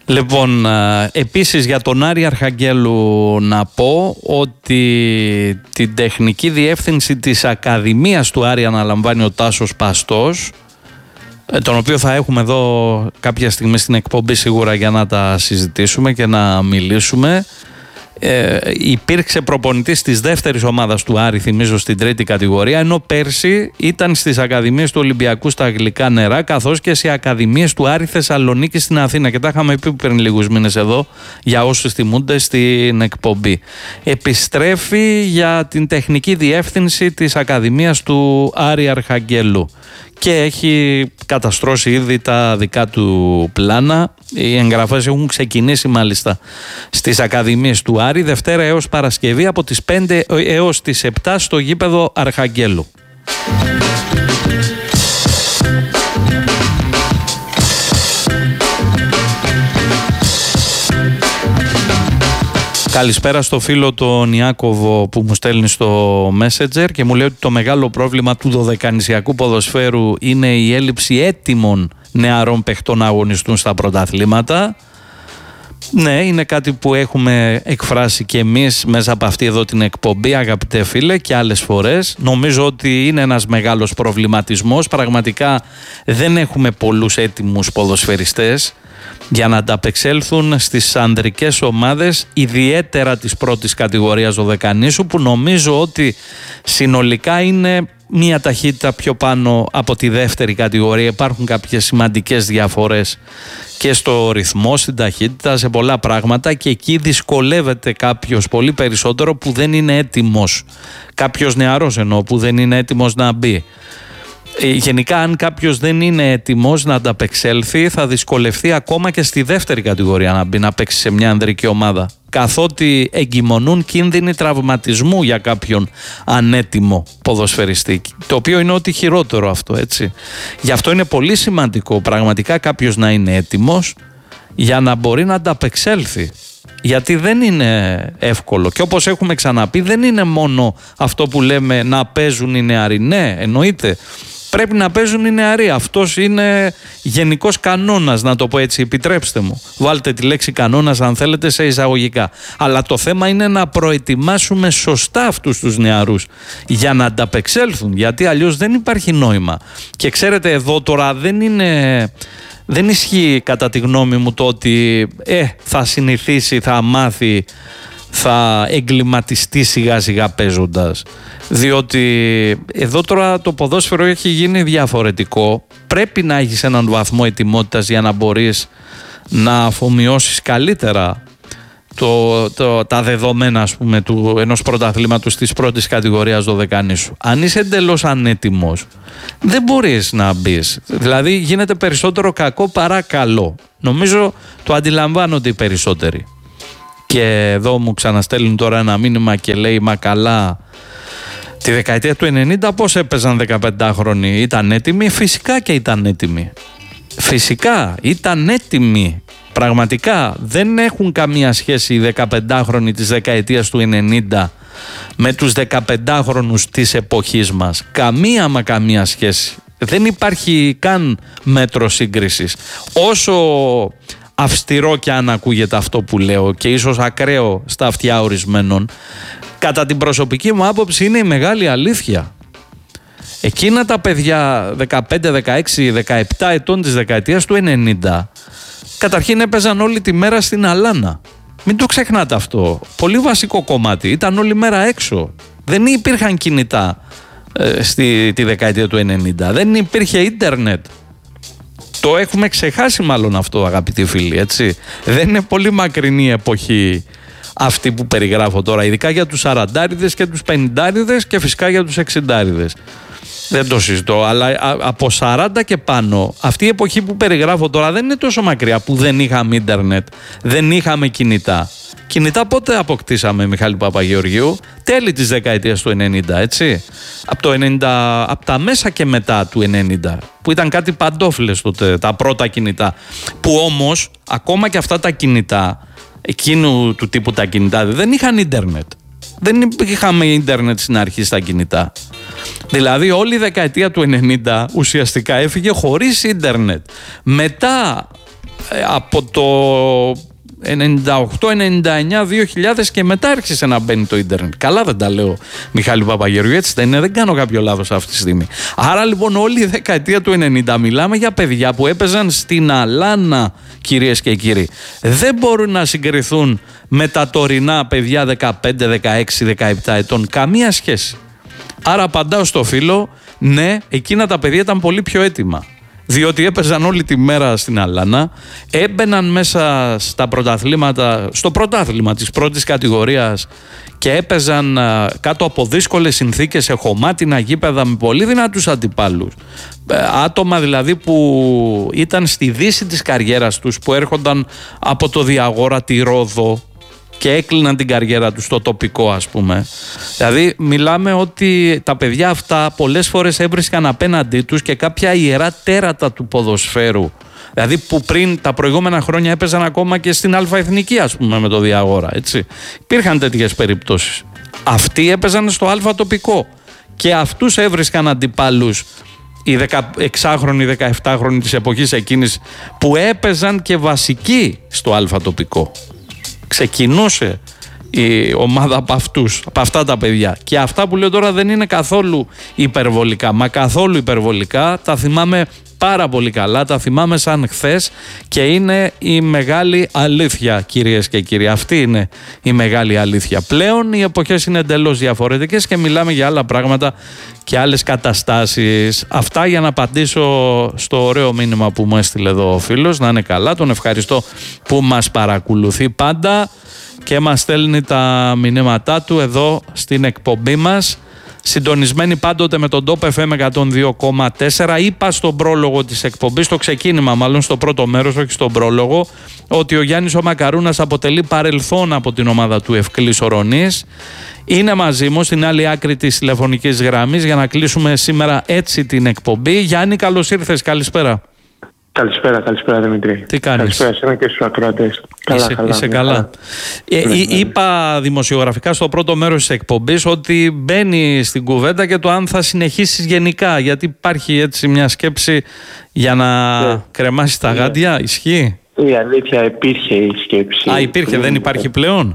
Λοιπόν, επίσης για τον Άρη Αρχαγγέλου να πω ότι την τεχνική διεύθυνση της Ακαδημίας του Άρη αναλαμβάνει ο Τάσος Παστός, τον οποίο θα έχουμε εδώ κάποια στιγμή στην εκπομπή σίγουρα για να τα συζητήσουμε και να μιλήσουμε. Υπήρξε προπονητής της δεύτερης ομάδας του Άρη, θυμίζω, στην τρίτη κατηγορία, ενώ πέρσι ήταν στις Ακαδημίες του Ολυμπιακού στα Γλυκά Νερά, καθώς και σε Ακαδημίες του Άρη Θεσσαλονίκη στην Αθήνα, και τα είχαμε πει πριν λίγους μήνες εδώ για όσους θυμούνται στην εκπομπή. Επιστρέφει για την τεχνική διεύθυνση της Ακαδημίας του Άρη Αρχαγγέλου και έχει καταστρώσει ήδη τα δικά του πλάνα. Οι εγγραφές έχουν ξεκινήσει μάλιστα στις Ακαδημίες του Άρη, Δευτέρα έως Παρασκευή από τις 5 έως τις 7 στο γήπεδο Αρχαγγέλου. Καλησπέρα στο φίλο τον Ιάκωβο που μου στέλνει στο Messenger και μου λέει ότι το μεγάλο πρόβλημα του δωδεκανησιακού ποδοσφαίρου είναι η έλλειψη έτοιμων νεαρών παιχτών να αγωνιστούν στα πρωταθλήματα. Ναι, είναι κάτι που έχουμε εκφράσει και εμείς μέσα από αυτή εδώ την εκπομπή, αγαπητέ φίλε, και άλλες φορές. Νομίζω ότι είναι ένας μεγάλος προβληματισμός. Πραγματικά δεν έχουμε πολλούς έτοιμους ποδοσφαιριστές για να ανταπεξέλθουν στις ανδρικές ομάδες, ιδιαίτερα της πρώτης κατηγορίας δωδεκανήσου, που νομίζω ότι συνολικά είναι μία ταχύτητα πιο πάνω από τη δεύτερη κατηγορία. Υπάρχουν κάποιες σημαντικές διαφορές και στο ρυθμό, στην ταχύτητα, σε πολλά πράγματα, και εκεί δυσκολεύεται κάποιος πολύ περισσότερο που δεν είναι έτοιμος. Κάποιος νεαρός εννοώ, που δεν είναι έτοιμος να μπει. Γενικά, αν κάποιος δεν είναι έτοιμος να ανταπεξέλθει, θα δυσκολευτεί ακόμα και στη δεύτερη κατηγορία να μπει, να παίξει σε μια ανδρική ομάδα, καθότι εγκυμονούν κίνδυνοι τραυματισμού για κάποιον ανέτοιμο ποδοσφαιριστή, το οποίο είναι ό,τι χειρότερο αυτό, έτσι. Γι' αυτό είναι πολύ σημαντικό πραγματικά κάποιος να είναι έτοιμος για να μπορεί να ανταπεξέλθει. Γιατί δεν είναι εύκολο, και όπως έχουμε ξαναπεί, δεν είναι μόνο αυτό που λέμε να παίζουν οι νεαροί. Ναι, εννοείται, πρέπει να παίζουν οι νεαροί. Αυτός είναι γενικός κανόνας, να το πω έτσι, επιτρέψτε μου. Βάλτε τη λέξη κανόνας αν θέλετε σε εισαγωγικά. Αλλά το θέμα είναι να προετοιμάσουμε σωστά αυτούς τους νεαρούς για να ανταπεξέλθουν, γιατί αλλιώς δεν υπάρχει νόημα. Και ξέρετε, εδώ τώρα δεν ισχύει κατά τη γνώμη μου το ότι θα συνηθίσει, θα μάθει, θα εγκληματιστεί σιγά σιγά παίζοντας. Διότι εδώ τώρα το ποδόσφαιρο έχει γίνει διαφορετικό. Πρέπει να έχεις έναν βαθμό ετοιμότητας για να μπορείς να αφομοιώσεις καλύτερα τα δεδομένα, ας πούμε, ενός πρωταθλήματος της πρώτης κατηγορίας δωδεκανήσου. Αν είσαι εντελώς ανέτοιμος, δεν μπορείς να μπεις. Δηλαδή γίνεται περισσότερο κακό παρά καλό. Νομίζω το αντιλαμβάνονται οι περισσότεροι. Και εδώ μου ξαναστέλνουν τώρα ένα μήνυμα και λέει, μα καλά, τη δεκαετία του 90 πώς έπαιζαν 15χρονοι, ήταν έτοιμοι? Φυσικά και ήταν έτοιμοι. Φυσικά ήταν έτοιμοι. Πραγματικά δεν έχουν καμία σχέση οι 15χρονοι της δεκαετίας του 90 με τους 15χρονους της εποχής μας. Καμία σχέση. Δεν υπάρχει καν μέτρο σύγκρισης. Όσο αυστηρό και αν ακούγεται αυτό που λέω και ίσως ακραίο στα αυτιά ορισμένων, κατά την προσωπική μου άποψη είναι η μεγάλη αλήθεια. Εκείνα τα παιδιά 15, 16, 17 ετών της δεκαετίας του 90 καταρχήν έπαιζαν όλη τη μέρα στην αλάνα. Μην το ξεχνάτε αυτό. Πολύ βασικό κομμάτι. Ήταν όλη μέρα έξω. Δεν υπήρχαν κινητά τη δεκαετία του 90. Δεν υπήρχε ίντερνετ. Το έχουμε ξεχάσει μάλλον αυτό, αγαπητοί φίλοι, έτσι. Δεν είναι πολύ μακρινή η εποχή αυτή που περιγράφω τώρα, ειδικά για τους 40άριδες και τους 50άριδες και φυσικά για τους 60άριδες. Δεν το συζητώ, αλλά από 40 και πάνω, αυτή η εποχή που περιγράφω τώρα δεν είναι τόσο μακριά, που δεν είχαμε ίντερνετ, δεν είχαμε κινητά. Κινητά πότε αποκτήσαμε, Μιχάλη Παπαγεωργίου? Τέλη της δεκαετίας του 90, έτσι. Από τα μέσα και μετά του 90, που ήταν κάτι παντόφλες τότε, τα πρώτα κινητά. Που όμως, ακόμα και αυτά τα κινητά, εκείνου του τύπου τα κινητά, δεν είχαν ίντερνετ. Δεν είχαμε ίντερνετ στην αρχή στα κινητά. Δηλαδή όλη η δεκαετία του 90 ουσιαστικά έφυγε χωρίς ίντερνετ. Μετά από το 98, 99, 2000 και μετά άρχισε να μπαίνει το ίντερνετ. Καλά δεν τα λέω, Μιχάλη Παπαγεωργίου, έτσι δεν είναι? Δεν κάνω κάποιο λάθος αυτή τη στιγμή. Άρα λοιπόν όλη η δεκαετία του 90 μιλάμε για παιδιά που έπαιζαν στην αλάνα, κυρίες και κύριοι. Δεν μπορούν να συγκριθούν με τα τωρινά παιδιά 15, 16, 17 ετών. Καμία σχέση. Άρα απαντάω στο φίλο, ναι, εκείνα τα παιδιά ήταν πολύ πιο έτοιμα. Διότι έπαιζαν όλη τη μέρα στην αλάνα, έμπαιναν μέσα στα πρωταθλήματα, στο πρωτάθλημα της πρώτης κατηγορίας και έπαιζαν κάτω από δύσκολες συνθήκες σε χωμάτινα γήπεδα με πολύ δυνατούς αντιπάλους. Άτομα δηλαδή που ήταν στη δύση της καριέρας τους, που έρχονταν από το Διαγόρα, τη Ρόδο και έκλειναν την καριέρα τους στο τοπικό, ας πούμε. Δηλαδή μιλάμε ότι τα παιδιά αυτά πολλές φορές έβρισκαν απέναντί τους και κάποια ιερά τέρατα του ποδοσφαίρου. Δηλαδή που πριν τα προηγούμενα χρόνια έπαιζαν ακόμα και στην Α-Εθνική, ας πούμε, με το Διαγόρα, έτσι. Υπήρχαν τέτοιες περιπτώσεις. Αυτοί έπαιζαν στο Α-τοπικό και αυτούς έβρισκαν αντιπάλους οι 16χρονοι, 17χρονοι της εποχής εκείνης, που έπαιζαν και βασικοί στο Α-τοπικό. Ξεκινούσε η ομάδα από αυτά τα παιδιά. Και αυτά που λέω τώρα δεν είναι καθόλου υπερβολικά, μα καθόλου υπερβολικά. Τα θυμάμαι πάρα πολύ καλά, τα θυμάμαι σαν χθες και είναι η μεγάλη αλήθεια, κυρίες και κύριοι. Αυτή είναι η μεγάλη αλήθεια. Πλέον οι εποχές είναι εντελώς διαφορετικές και μιλάμε για άλλα πράγματα και άλλες καταστάσεις. Αυτά για να απαντήσω στο ωραίο μήνυμα που μου έστειλε εδώ ο φίλος. Να είναι καλά, τον ευχαριστώ που μας παρακολουθεί πάντα και μας στέλνει τα μηνύματά του εδώ στην εκπομπή μας. Συντονισμένοι πάντοτε με τον Top FM 102,4. Είπα στον πρόλογο της εκπομπής, στο ξεκίνημα μάλλον, στο πρώτο μέρος, όχι στον πρόλογο, ότι ο Γιάννης ο Μακαρούνας αποτελεί παρελθόν από την ομάδα του Ευκλής Ορονής. Είναι μαζί μου στην άλλη άκρη της τηλεφωνικής γραμμής για να κλείσουμε σήμερα έτσι την εκπομπή. Γιάννη, καλώς ήρθες, καλησπέρα. Καλησπέρα Δημήτρη. Τι κάνεις? Καλησπέρα εσένα και στους ακροατές. Είσαι καλά. Είπα δημοσιογραφικά στο πρώτο μέρος της εκπομπής ότι μπαίνει στην κουβέντα και το αν θα συνεχίσεις γενικά, γιατί υπάρχει έτσι μια σκέψη για να κρεμάσεις τα γάντια. Ισχύει? Η αλήθεια, υπήρχε η σκέψη. Υπήρχε, δεν υπάρχει πλέον?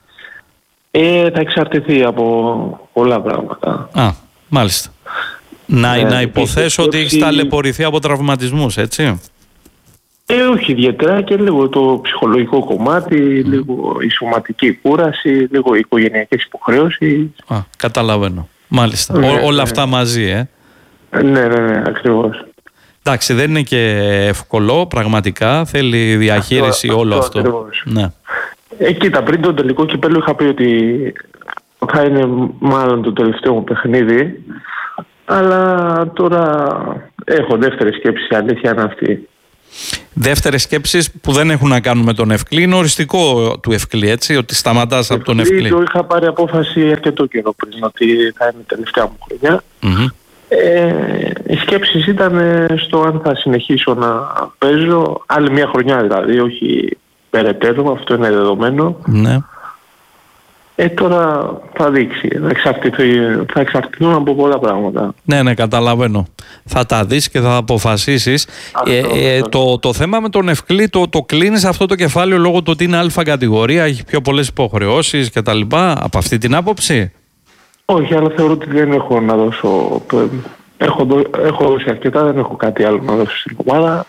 Θα εξαρτηθεί από πολλά πράγματα. Μάλιστα. Να υποθέσω ότι έχεις ταλαιπωρηθεί από τραυματισμούς, έτσι? Όχι ιδιαίτερα, και λίγο το ψυχολογικό κομμάτι, λίγο η σωματική κούραση, λίγο οι οικογενειακές υποχρεώσεις. Καταλαβαίνω. Μάλιστα. Όλα αυτά μαζί, Ναι, ακριβώς. Εντάξει, δεν είναι και εύκολο, πραγματικά. Θέλει διαχείριση όλο αυτό. Ναι. Κοίτα, πριν το τελικό κυπέλλου είχα πει ότι θα είναι μάλλον το τελευταίο μου παιχνίδι. Αλλά τώρα έχω δεύτερες σκέψεις, η αλήθεια είναι αυτή. Δεύτερες σκέψεις που δεν έχουν να κάνουν με τον Ευκλή. Είναι οριστικό του Ευκλή, έτσι, ότι σταματάς από τον Ευκλή. Το είχα πάρει απόφαση αρκετό καιρό πριν, ότι θα είναι η τελευταία μου χρονιά. Οι σκέψεις ήταν στο αν θα συνεχίσω να παίζω άλλη μια χρονιά, δηλαδή, όχι περαιτέρω, αυτό είναι δεδομένο. Ναι. Τώρα θα δείξει, θα εξαρτηθούν από πολλά πράγματα. Ναι, καταλαβαίνω. Θα τα δεις και θα αποφασίσεις. Το θέμα με τον Ευκλή το κλείνεις αυτό το κεφάλαιο λόγω του ότι είναι Α κατηγορία, έχει πιο πολλές υποχρεώσεις κτλ. Από αυτή την άποψη? Όχι, αλλά θεωρώ ότι δεν έχω να δώσω. Έχω δώσει αρκετά, δεν έχω κάτι άλλο να δώσω στην ομάδα.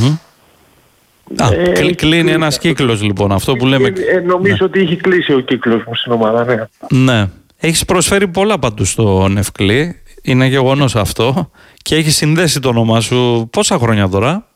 Κλείνει ένας κύκλος λοιπόν, αυτό που λέμε. Νομίζω ότι έχει κλείσει ο κύκλος μου στην ομάδα, ναι. Ναι. Έχεις προσφέρει πολλά παντού στον Ευκλή, είναι γεγονός αυτό, και έχει συνδέσει το όνομά σου πόσα χρόνια τώρα?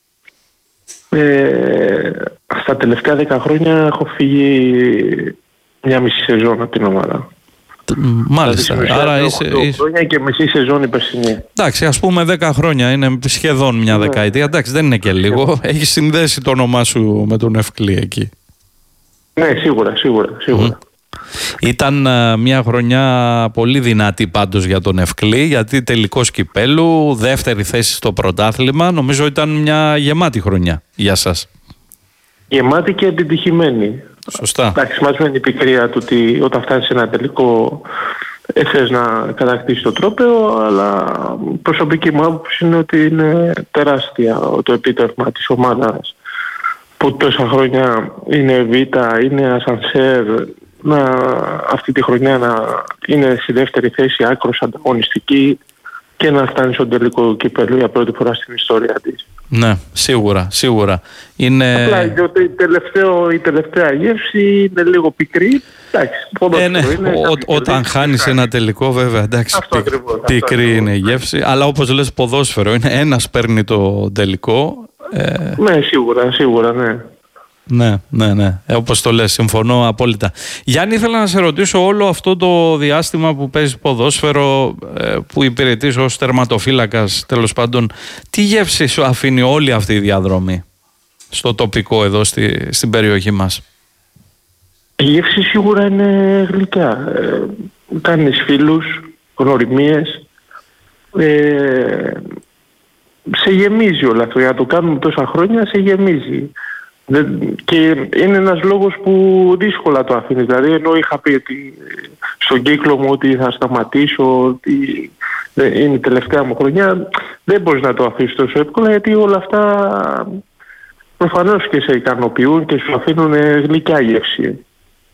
Στα τελευταία 10 χρόνια έχω φύγει μια μισή σεζόν από την ομάδα. Μάλιστα. Άρα είσαι 8 χρόνια και μισή σεζόν η περσινή. Εντάξει, ας πούμε 10 χρόνια, είναι σχεδόν μια δεκαετία. Εντάξει, δεν είναι και λίγο. Έχει συνδέσει το όνομά σου με τον Ευκλή εκεί. Ναι, σίγουρα. Ήταν μια χρονιά πολύ δυνατή πάντως για τον Ευκλή, γιατί τελικός κυπέλλου, δεύτερη θέση στο πρωτάθλημα. Νομίζω ήταν μια γεμάτη χρονιά για σας. Γεμάτη και επιτυχημένη. Σωστά. Εντάξει, μας μένει η πικρία του ότι όταν φτάνεις σε ένα τελικό θες να κατακτήσεις το τρόπαιο, αλλά προσωπική μου άποψη είναι ότι είναι τεράστια το επίτευγμα της ομάδας που τόσα χρόνια είναι Β, είναι ασανσέρ, αυτή τη χρονιά να είναι στη δεύτερη θέση άκρως ανταγωνιστική και να φτάνει στον τελικό κύπελλο για πρώτη φορά στην ιστορία της. Ναι, σίγουρα. Είναι... Απλά η τελευταία γεύση είναι λίγο πικρή. Εντάξει, ναι. Όταν χάνεις ένα τελικό, βέβαια, εντάξει, πικρή είναι η γεύση. Αλλά όπως λες, ποδόσφαιρο είναι, ένας παίρνει το τελικό. Ναι, σίγουρα, ναι. Ναι. Όπως το λες, συμφωνώ απόλυτα. Γιάννη, ήθελα να σε ρωτήσω, όλο αυτό το διάστημα που παίζεις ποδόσφαιρο, που υπηρετείς ως τερματοφύλακας, τέλος πάντων, τι γεύση σου αφήνει όλη αυτή η διαδρομή στο τοπικό εδώ στην περιοχή μας? Η γεύση σίγουρα είναι γλυκιά. Κάνεις φίλους, γνωριμίες, σε γεμίζει όλο αυτό. Για να το κάνουμε τόσα χρόνια, σε γεμίζει. Και είναι ένας λόγος που δύσκολα το αφήνεις. Δηλαδή, ενώ είχα πει στον κύκλο μου ότι θα σταματήσω, ότι είναι η τελευταία μου χρονιά, δεν μπορείς να το αφήσεις τόσο εύκολα, γιατί όλα αυτά προφανώς και σε ικανοποιούν και σου αφήνουν γλυκιά γεύση.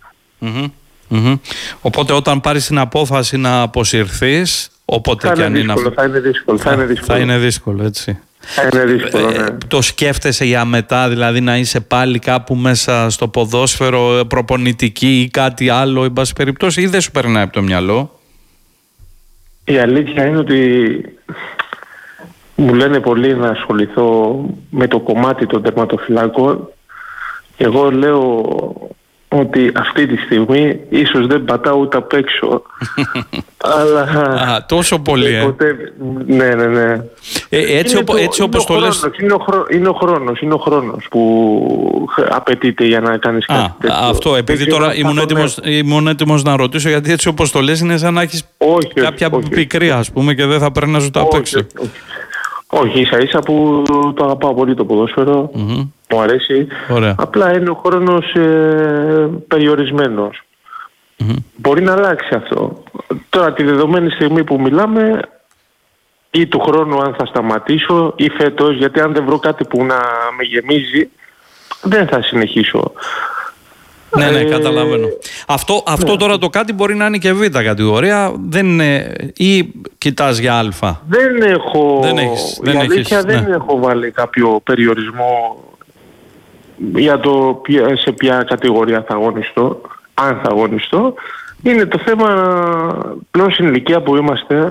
Οπότε όταν πάρεις την απόφαση να αποσυρθείς, όποτε και αν είναι αυτό, θα είναι δύσκολο, έτσι. Είναι δύσκολο, ναι. Το σκέφτεσαι για μετά, δηλαδή να είσαι πάλι κάπου μέσα στο ποδόσφαιρο, προπονητική ή κάτι άλλο, εν πάση περιπτώσει, ή δεν σου περνάει από το μυαλό? Η αλήθεια είναι ότι μου λένε πολλοί να ασχοληθώ με το κομμάτι των τερματοφυλάκων. Εγώ λέω ότι αυτή τη στιγμή ίσως δεν πατάω ούτε απ' έξω. Αλλά... τόσο πολύ, Ναι. Έτσι όπως το λες... Είναι ο χρόνος που απαιτείται για να κάνεις κάτι τέτοιο. Αυτό, επειδή τώρα ήμουν έτοιμος να ρωτήσω, γιατί έτσι όπως το λες είναι σαν να έχεις κάποια πικρία, ας πούμε, και δεν θα παίρνεις ούτε απ' έξω. Όχι, ίσα που το αγαπάω πολύ το ποδόσφαιρο, μου αρέσει. Ωραία. Απλά είναι ο χρόνος περιορισμένος. Μπορεί να αλλάξει αυτό. Τώρα τη δεδομένη στιγμή που μιλάμε, ή του χρόνου αν θα σταματήσω, ή φέτος, γιατί αν δεν βρω κάτι που να με γεμίζει, δεν θα συνεχίσω. Ναι, καταλαβαίνω. Αυτό τώρα το κάτι μπορεί να είναι και β' κατηγορία, δεν είναι, ή κοιτάς για α? Δεν έχω, δεν έχω βάλει κάποιο περιορισμό για το σε ποια κατηγορία θα αγωνιστώ, αν θα αγωνιστώ. Είναι το θέμα πλέον στην ηλικία που είμαστε,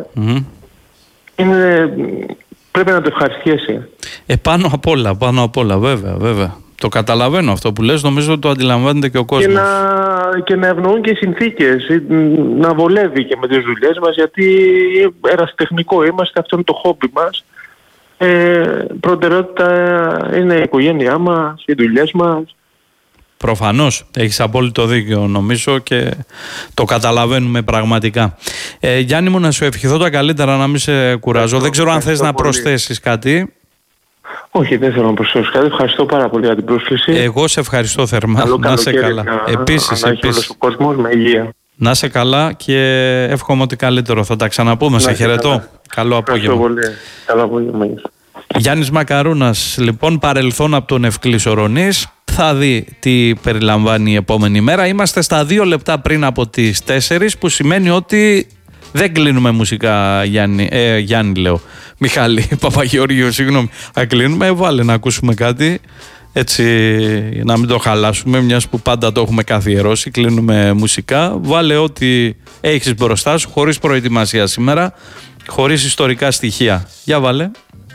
πρέπει να το ευχαριστιέσαι. Πάνω απ' όλα, βέβαια. Το καταλαβαίνω αυτό που λες, νομίζω ότι το αντιλαμβάνεται και ο κόσμος. Και να ευνοούν και οι συνθήκες, να βολεύει και με τις δουλειές μας, γιατί ερασιτεχνικό είμαστε, αυτό είναι το χόμπι μας. Προτεραιότητα είναι η οικογένειά μας, οι δουλειές μας. Προφανώς, έχεις απόλυτο δίκιο νομίζω και το καταλαβαίνουμε πραγματικά. Γιάννη μου, να σου ευχηθώ τα καλύτερα, να μην σε κουράζω. Δεν ξέρω αν θες να προσθέσεις κάτι. Όχι, δεν θέλω να προσθέσω κάτι. Ευχαριστώ πάρα πολύ για την πρόσκληση. Εγώ σε ευχαριστώ θερμά. Να είσαι καλά. Επίσης. Όλος ο κόσμος με υγεία. Να είσαι καλά και εύχομαι ότι καλύτερο. Θα τα ξαναπούμε. Σε χαιρετώ. Καλό απόγευμα. Πολύ. Καλό απόγευμα. Γιάννης Μακαρούνας, λοιπόν, παρελθόν από τον Ευκλής Ορονής. Θα δει τι περιλαμβάνει η επόμενη μέρα. Είμαστε στα 2 λεπτά πριν από τις 4, που σημαίνει ότι δεν κλείνουμε μουσικά, Γιάννη λέω. Μιχάλη Παπαγεωργίου, συγγνώμη. Κλείνουμε, βάλε να ακούσουμε κάτι, έτσι να μην το χαλάσουμε, μιας που πάντα το έχουμε καθιερώσει. Κλείνουμε μουσικά, βάλε ό,τι έχεις μπροστά σου, χωρίς προετοιμασία σήμερα, χωρίς ιστορικά στοιχεία. Για βάλε.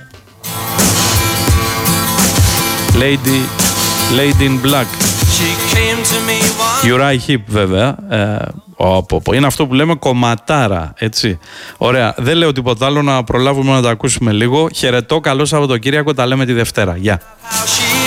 Lady in Black. Uriah Heep, βέβαια. Είναι αυτό που λέμε κομματάρα, έτσι. Ωραία. Δεν λέω τίποτα άλλο, να προλάβουμε να τα ακούσουμε λίγο. Χαιρετώ, καλό Σαββατοκύριακο, τα λέμε τη Δευτέρα. Γεια.